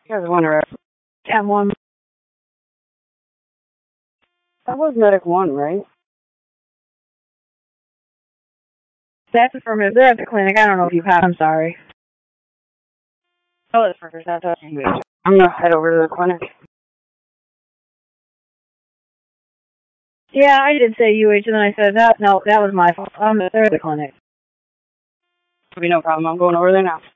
You guys wonder if M1. That was Medic 1, right? That's affirmative. They're at the clinic. I don't know if you have. I'm sorry. Oh, that's perfect. That's what I'm gonna head over to the clinic. Yeah, I did say UH, and then I said that. No, that was my fault. They're at the clinic. It'll be no problem. I'm going over there now.